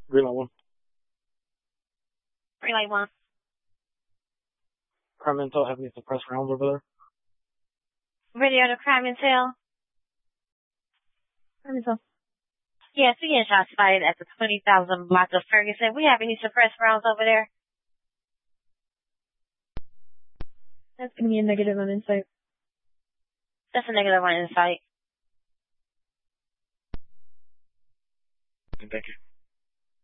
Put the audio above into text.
Green light one. Green light one. Crime intel have any suppressed rounds over there? Radio to crime intel. Crime intel. Yes, we get shots fired at the 20,000 block of Ferguson. We have any suppressed rounds over there? That's going to be a negative on insight. That's a negative on insight. Thank you.